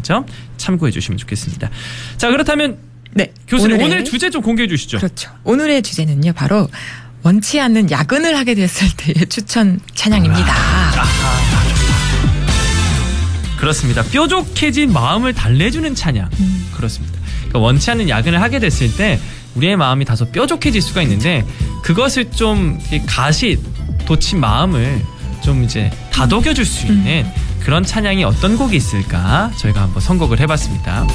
점 참고해 주시면 좋겠습니다. 자, 그렇다면 네, 교수님 오늘 주제 좀 공개해 주시죠. 그렇죠. 오늘의 주제는요, 바로 원치 않는 야근을 하게 됐을 때의 추천 찬양입니다. 그렇습니다. 뾰족해진 마음을 달래주는 찬양. 그렇습니다. 그러니까 원치 않는 야근을 하게 됐을 때 우리의 마음이 다소 뾰족해질 수가 있는데 그것을 좀 가시 돋친 마음을 좀 이제 다독여줄 수 있는 그런 찬양이 어떤 곡이 있을까 저희가 한번 선곡을 해봤습니다.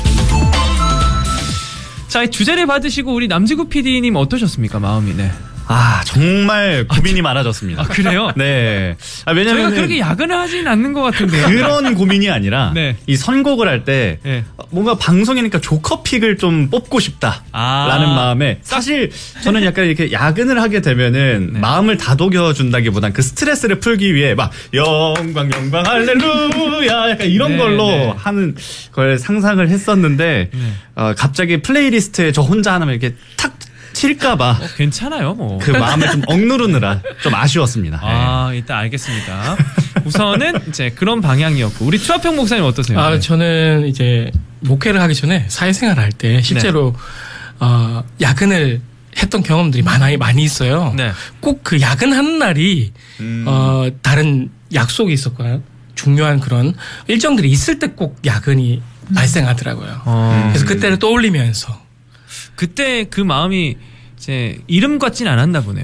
자, 이 주제를 받으시고 우리 남지구 PD님 어떠셨습니까? 마음이. 네. 정말 고민이 많아졌습니다. 그래요? 네. 왜냐면 저희가 그렇게 야근을 하지는 않는 것 같은데요. 그런 고민이 아니라 네. 이 선곡을 할 때 네. 뭔가 방송이니까 조커픽을 좀 뽑고 싶다라는 마음에 사실 저는 약간 이렇게 야근을 하게 되면은 네. 마음을 다독여 준다기보단 그 스트레스를 풀기 위해 막 영광 영광 할렐루야 약간 이런 네, 걸로 네. 하는 걸 상상을 했었는데 갑자기 플레이리스트에 저 혼자 하나면 이렇게 탁 칠까봐 괜찮아요, 뭐. 그 마음을 좀 억누르느라 좀 아쉬웠습니다. 일단 알겠습니다. 우선은 이제 그런 방향이었고 우리 추하평 목사님 어떠세요? 저는 이제 목회를 하기 전에 사회생활을 할 때 실제로 야근을 했던 경험들이 많이 있어요. 네. 꼭 그 야근하는 날이 다른 약속이 있었거나 중요한 그런 일정들이 있을 때 꼭 야근이 발생하더라고요. 그래서 그때를 떠올리면서 그때 그 마음이 이제 이름 같진 않았나 보네요.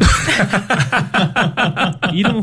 이름은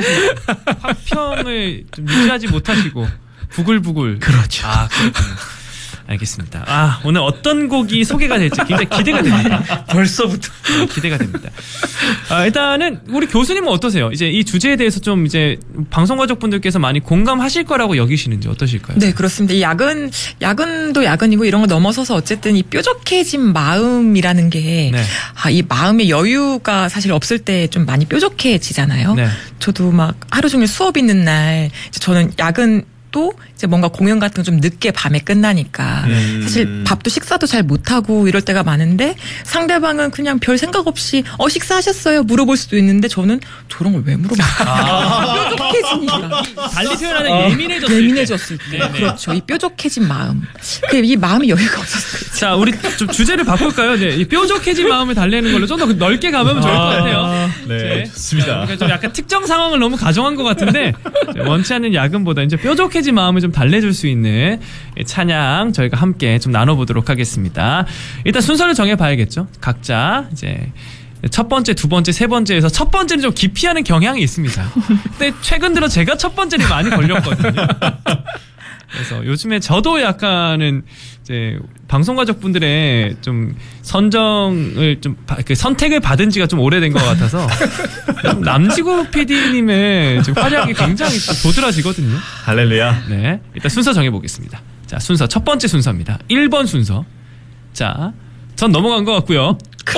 화평을 좀 유지하지 못하시고 부글부글. 그렇죠. 그렇군요. 알겠습니다. 오늘 어떤 곡이 소개가 될지 굉장히 기대가 됩니다. 벌써부터 기대가 됩니다. 일단은 우리 교수님은 어떠세요? 이제 이 주제에 대해서 좀 이제 방송 가족분들께서 많이 공감하실 거라고 여기시는지 어떠실까요? 네, 그렇습니다. 이 야근도 야근이고 이런 걸 넘어서서 어쨌든 이 뾰족해진 마음이라는 게 네. 이 마음의 여유가 사실 없을 때 좀 많이 뾰족해지잖아요. 네. 저도 막 하루 종일 수업 있는 날 저는 야근 또 이제 뭔가 공연 같은 거 좀 늦게 밤에 끝나니까 사실 밥도 식사도 잘 못하고 이럴 때가 많은데 상대방은 그냥 별 생각 없이 식사하셨어요? 물어볼 수도 있는데 저는 저런 걸 왜 물어볼까? 뾰족해지니까. 달리 표현하는 예민해졌을 때. 그렇죠. 이 뾰족해진 마음. 이 마음이 여유가 없어서 그렇죠. 자, 우리 좀 주제를 바꿀까요? 네, 이 뾰족해진 마음을 달래는 걸로 좀 더 넓게 가면 좋을 것 같아요. 네, 좋습니다. 그러니까 좀 약간 특정 상황을 너무 가정한 것 같은데 원치 않는 야근보다 이제 뾰족해진 마음을 좀 달래줄 수 있는 찬양 저희가 함께 좀 나눠보도록 하겠습니다. 일단 순서를 정해봐야겠죠. 각자 이제 첫 번째, 두 번째, 세 번째에서 첫 번째는 좀 기피하는 경향이 있습니다. 근데 최근 들어 제가 첫 번째를 많이 걸렸거든요. 그래서 요즘에 저도 약간은 이제 방송 가족분들의 좀 선정을 좀 그 선택을 받은 지가 좀 오래된 것 같아서 남지구 PD님의 지금 활약이 굉장히 도드라지거든요. 할렐루야. 네, 일단 순서 정해보겠습니다. 자, 순서 첫 번째 순서입니다. 1번 순서. 자, 전 넘어간 것 같고요.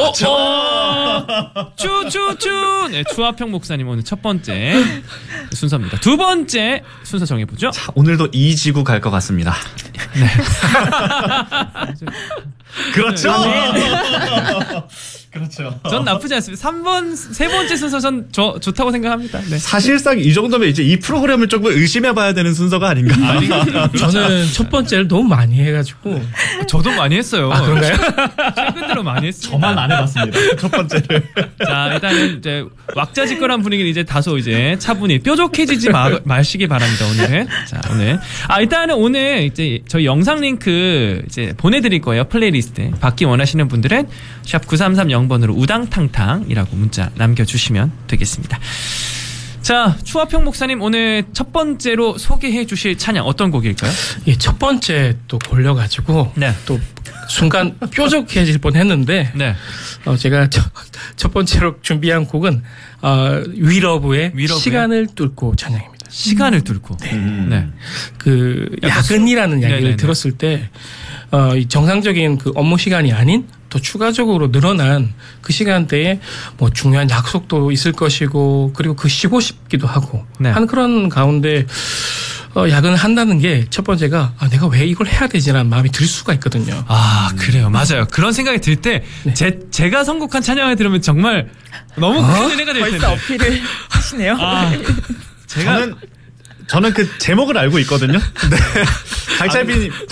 쭈쭈쭈. 네, 추하평 목사님 오늘 첫 번째 순서입니다. 두 번째 순서 정해보죠. 자, 오늘도 이 지구 갈 것 같습니다. 네. 그렇죠. 그렇죠. 전 나쁘지 않습니다. 세 번째 순서 전 좋다고 생각합니다. 네. 사실상 이 정도면 이제 이 프로그램을 조금 의심해봐야 되는 순서가 아닌가. 저는 첫 번째를 너무 많이 해가지고. 저도 많이 했어요. 그런가요? 최근 들어 많이 했습니다. 저만 안 해봤습니다. 첫 번째를. 자, 일단은 이제 왁자지껄한 분위기는 이제 다소 이제 차분히 뾰족해지지 마시기 바랍니다. 오늘은. 자, 오늘. 일단은 오늘 이제 저희 영상 링크 이제 보내드릴 거예요. 플레이리스트. 받기 원하시는 분들은 샵 9330번으로 우당탕탕이라고 문자 남겨주시면 되겠습니다. 자, 추하평 목사님 오늘 첫 번째로 소개해 주실 찬양 어떤 곡일까요? 예, 첫 번째 또 골려가지고 네. 또 순간 뾰족해질 뻔했는데 네. 제가 첫 번째로 준비한 곡은 위러브의 시간을 뚫고 찬양입니다. 시간을 뚫고. 네. 그 야근이라는 이야기를 네네네. 들었을 때 이 정상적인 그 업무 시간이 아닌 또 추가적으로 늘어난 그 시간대에 뭐 중요한 약속도 있을 것이고 그리고 그 쉬고 싶기도 하고 네. 하는 그런 가운데 야근을 한다는 게 첫 번째가 내가 왜 이걸 해야 되지라는 마음이 들 수가 있거든요. 그래요. 맞아요. 그런 생각이 들 때 제가 선곡한 찬양을 들으면 정말 너무 큰 은혜가 될 텐데. 벌써 어필을 하시네요. 저는 그 제목을 알고 있거든요. 네. 강철빈님